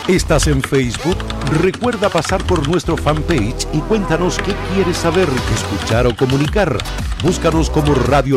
¿Estás en Facebook? Recuerda pasar por nuestro fanpage y cuéntanos qué quieres saber, escuchar o comunicar. Búscanos como Radio